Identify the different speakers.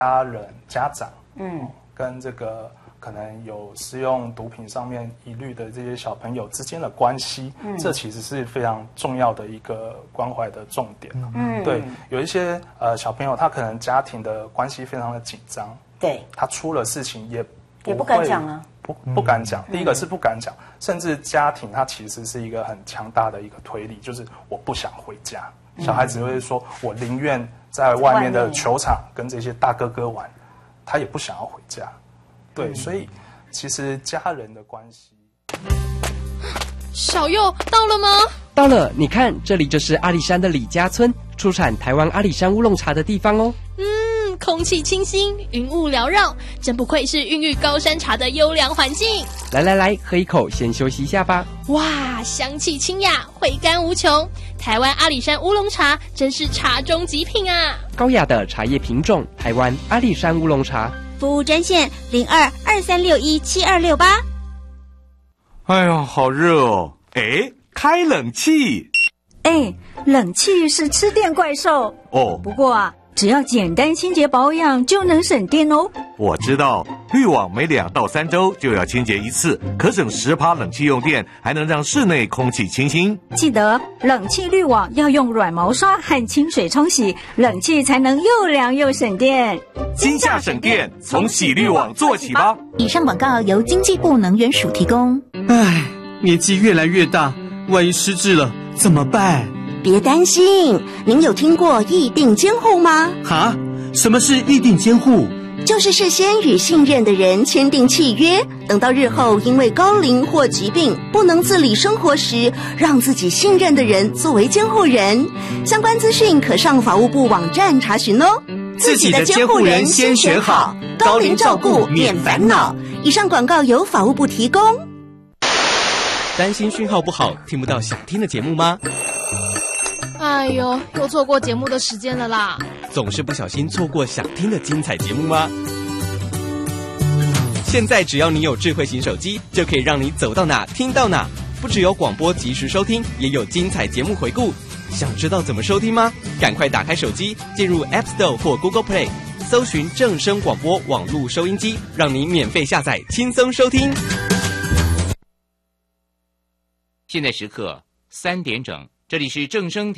Speaker 1: 家人、家长，跟这个可能有使用毒品上面疑虑的这些小朋友之间的关系，这其实是非常重要的一个关怀的重点。对，有一些小朋友他可能家庭的关系非常的紧张，对，他出了事情也不敢讲啊，不敢讲。第一个是不敢讲，甚至家庭它其实是一个很强大的一个推力，就是我不想回家。小孩子会说，我宁愿在外面的球场跟这些大哥哥玩，他也不想要回家。对，所以其实家人的关系。
Speaker 2: 小佑到了吗？
Speaker 3: 到了，你看，这里就是阿里山的李家村，出产台湾阿里山乌龙茶的地方哦。
Speaker 2: 空气清新，云雾缭绕，真不愧是孕育高山茶的优良环境。
Speaker 3: 来，喝一口，先休息一下吧。
Speaker 2: 哇，香气清雅，回甘无穷。台湾阿里山乌龙茶真是茶中极品啊！
Speaker 3: 高雅的茶叶品种，台湾阿里山乌龙茶。
Speaker 4: 服务专线0223617268。
Speaker 5: 哎呀，好热哦！哎，开冷气。
Speaker 6: 哎，冷气是吃电怪兽哦。不过啊，只要简单清洁保养就能省电哦。
Speaker 5: 我知道，滤网每2到3周就要清洁一次，可省10%冷气用电，还能让室内空气清新。
Speaker 6: 记得冷气滤网要用软毛刷和清水冲洗，冷气才能又凉又省电。
Speaker 5: 今夏省电，从洗滤网做起吧。
Speaker 4: 以上广告由经济部能源署提供。
Speaker 7: 唉，年纪越来越大，万一失智了怎么办？
Speaker 8: 别担心，您有听过议定监护吗？
Speaker 7: 哈？什么是议定监护？
Speaker 8: 就是事先与信任的人签订契约，等到日后因为高龄或疾病不能自理生活时，让自己信任的人作为监护人。相关资讯可上法务部网站查询哦。
Speaker 7: 自己的监护人先选好，高龄照顾免烦恼。
Speaker 8: 以上广告由法务部提供。
Speaker 3: 担心讯号不好，听不到想听的节目吗？
Speaker 2: 哎呦，又错过节目的时间了啦！
Speaker 3: 总是不小心错过想听的精彩节目吗？现在只要你有智慧型手机，就可以让你走到哪听到哪。不只有广播及时收听，也有精彩节目回顾。想知道怎么收听吗？赶快打开手机，进入 App Store 或 Google Play， 搜寻正声广播网络收音机，让你免费下载，轻松收听。
Speaker 9: 现在时刻3点整，这里是正声